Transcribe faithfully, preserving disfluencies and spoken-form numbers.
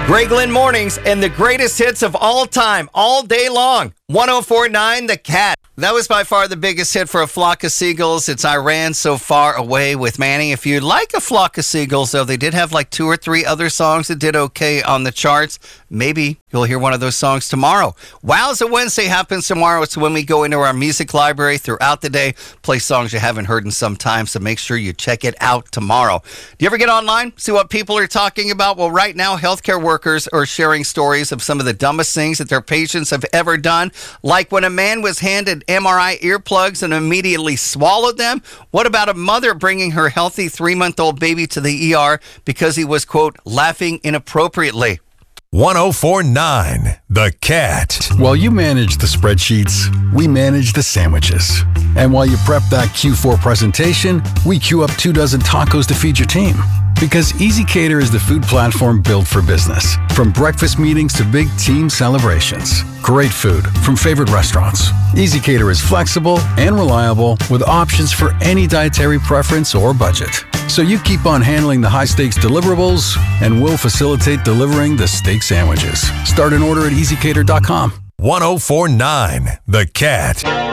Greg Lynn Mornings and the greatest hits of all time, all day long. one oh four point nine The Cat. That was by far the biggest hit for A Flock of Seagulls. It's I Ran So Far Away with Manny. If you like A Flock of Seagulls, though, they did have like two or three other songs that did okay on the charts. Maybe you'll hear one of those songs tomorrow. Wowza Wednesday happens tomorrow. It's when we go into our music library throughout the day, play songs you haven't heard in some time, so make sure you check it out tomorrow. Do you ever get online, see what people are talking about? Well, right now, healthcare workers are sharing stories of some of the dumbest things that their patients have ever done, like when a man was handed M R I earplugs and immediately swallowed them. What about a mother bringing her healthy three-month-old baby to the E R because he was, quote, laughing inappropriately? one oh four point nine The Cat. While you manage the spreadsheets, we manage the sandwiches. And while you prep that Q four presentation, we queue up two dozen tacos to feed your team. Because ezCater is the food platform built for business. From breakfast meetings to big team celebrations. Great food from favorite restaurants. ezCater is flexible and reliable with options for any dietary preference or budget. So you keep on handling the high-stakes deliverables, and we'll facilitate delivering the steak sandwiches. Start an order at easy cater dot com. one oh four point nine The Cat.